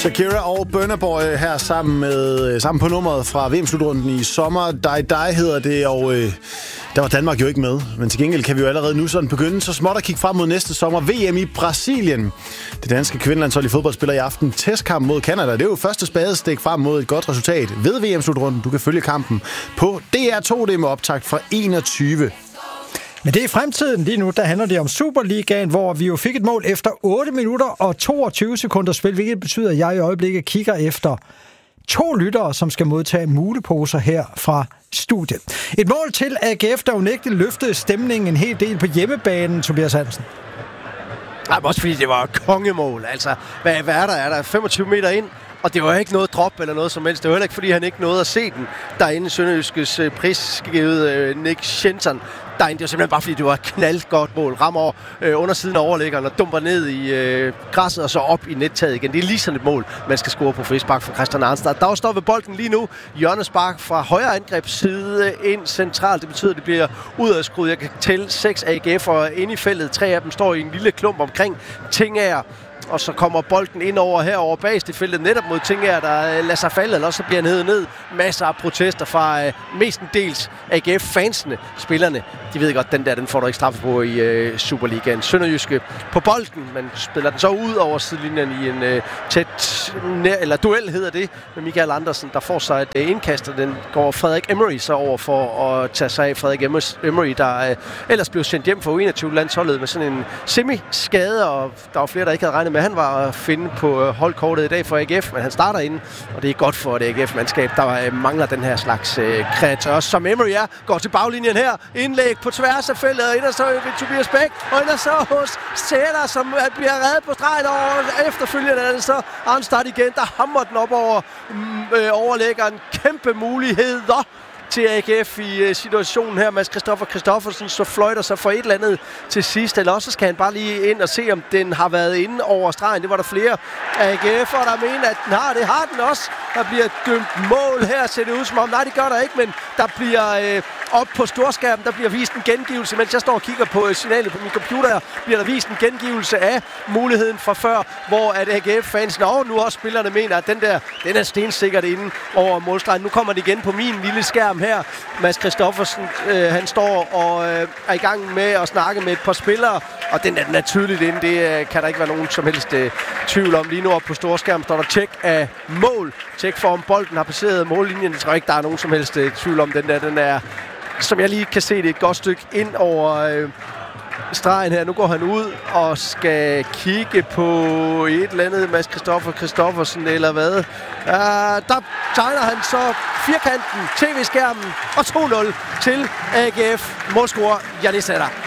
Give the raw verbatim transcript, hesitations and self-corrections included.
Shakira og Burna Boy her sammen med sammen på nummeret fra V M-slutrunden i sommer. Die Die hedder det, og øh, der var Danmark jo ikke med. Men til gengæld kan vi jo allerede nu sådan begynde så småt at kigge frem mod næste sommer. V M i Brasilien. Det danske kvindelandshold i fodbold spiller i aften testkamp mod Canada. Det er jo første spadestik frem mod et godt resultat ved V M-slutrunden. Du kan følge kampen på D R to. Det er med optakt fra enogtyve. Men det er i fremtiden lige nu, der handler det om Superligaen, hvor vi jo fik et mål efter otte minutter og toogtyve sekunder spil, hvilket betyder, at jeg i øjeblikket kigger efter to lyttere, som skal modtage muleposer her fra studiet. Et mål til A G F, der unægteligt løftede stemningen en hel del på hjemmebanen, Tobias Hansen. Ja, også fordi det var kongemål. Altså, hvad, hvad er der? Er der femogtyve meter ind? Og det var ikke noget drop eller noget som helst. Det var heller ikke, fordi han ikke nåede at se den derinde i Sønderjyskes øh, prisgivet øh, Nick Schenson derinde. Det var simpelthen bare, fordi det var et knaldgodt mål. Rammer øh, undersiden af overlæggeren og dumper ned i øh, græsset og så op i nettaget igen. Det er lige sådan et mål, man skal score på frispark fra Christian Arnstad. Der står ved bolden lige nu. Hjørnespark fra højre angrebsside ind centralt. Det betyder, at det bliver udadskruet. Jeg kan tælle seks A G F'ere inde i feltet. Tre af dem står i en lille klump omkring Tingager. Og så kommer bolden ind over herover bagst i feltet, netop mod Tingager, der lader sig falde, eller så bliver han heddet ned. Masser af protester fra øh, mestendels A G F-fansene, spillerne. De ved godt, den der, den får du ikke straffe på i øh, Superligaen. Sønderjyske på bolden, men spiller den så ud over sidelinjen i en øh, tæt, nær, eller duel hedder det, med Michael Andersen, der får sig et øh, indkast, og den går Frederik Emery så over for at tage sig af. Frederik Emery, der øh, ellers blev sendt hjem for U enogtyve-landsholdet med sådan en semi-skade, og der var flere, der ikke havde regnet med, han var at finde på holdkortet i dag for A G F, men han starter inden, og det er godt for det A G F-mandskab, der øh, mangler den her slags øh, kreatør, som Emery er. Går til baglinjen her, indlæg på tværs af feltet, og ind og så ved Tobias Bæk, og ind og så hos Sætter, som bliver reddet på stregen, og efterfølgende er det så Arnstad igen, der hammer den op over øh, overlæggeren. Kæmpe muligheder til A G F i uh, situationen her. Mads Christoffer Christoffersen så fløjter sig for et eller andet til sidst, eller også skal han bare lige ind og se, om den har været inde over stregen. Det var der flere A G F'ere, der mener, at den har. Det har den også. Der bliver dømt mål her, ser det ud som om. Nej, det gør der ikke, men der bliver øh, op på storskærmen, der bliver vist en gengivelse. Mens jeg står og kigger på øh, signalet på min computer her, bliver der vist en gengivelse af muligheden fra før, hvor at A G F-fansene og nu også spillerne mener, at den der, den er stensikkert inde over målstregen. Nu kommer det igen på min lille skærm her. Mads Christoffersen, øh, han står og øh, er i gang med at snakke med et par spillere, og den er, den er tydeligt inde. Det øh, kan der ikke være nogen som helst øh, tvivl om. Lige nu oppe på storskærmen står der tjek af mål. Tjek for, om bolden har passeret mållinjen. Det tror jeg ikke, der er nogen som helst øh, tvivl om. Den der, den er, som jeg lige kan se, det et godt stykke ind over øh, stregen her. Nu går han ud og skal kigge på et eller andet Mads Christoffer Christoffersen eller hvad. Uh, der tegner han så firkanten, tv-skærmen og to nul til A G F. Målscorer Jannis Sætter.